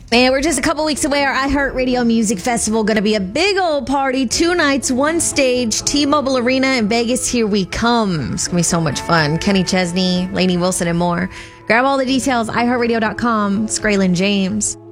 And we're just a couple weeks away. Our iHeartRadio Music Festival going to be a big old party. 2 nights, 1 stage, T-Mobile Arena in Vegas. Here we come. It's going to be so much fun. Kenny Chesney, Lainey Wilson, and more. Grab all the details, iHeartRadio.com. Skraylin James.